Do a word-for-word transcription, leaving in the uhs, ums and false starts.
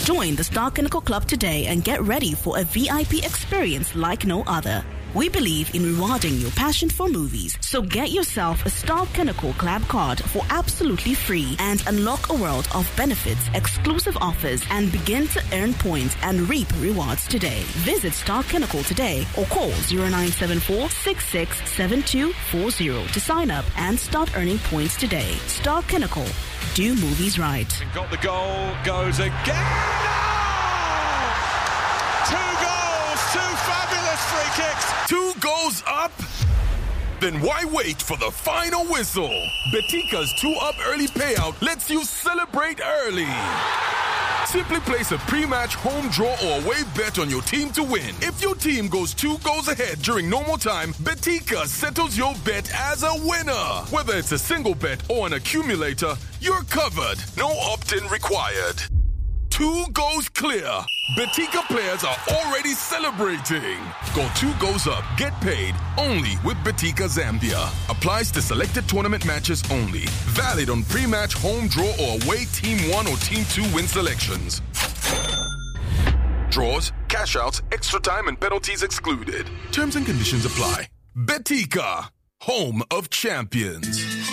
Join the Star Kinnickle Club today and get ready for a V I P experience like no other. We believe in rewarding your passion for movies, so get yourself a Star Kinnickle Club card for absolutely free and unlock a world of benefits, exclusive offers, and begin to earn points and reap rewards today. Visit Star Kinnickle today or call zero nine seven four, six six seven two four zero to sign up and start earning points today. Star Kinnickle. Do movies right. Got the goal, goes again. Two goals, two fabulous free kicks. Two goals up? Then why wait for the final whistle? Betika's two up early payout lets you celebrate early. Simply place a pre-match home draw or away bet on your team to win. If your team goes two goals ahead during normal time, Betika settles your bet as a winner. Whether it's a single bet or an accumulator, you're covered. No opt-in required. Two goals clear. Betika players are already celebrating. Go two goals up, get paid only with Betika Zambia. Applies to selected tournament matches only. Valid on pre-match home draw or away team one or team two win selections. Draws, cash outs, extra time and penalties excluded. Terms and conditions apply. Betika, home of champions.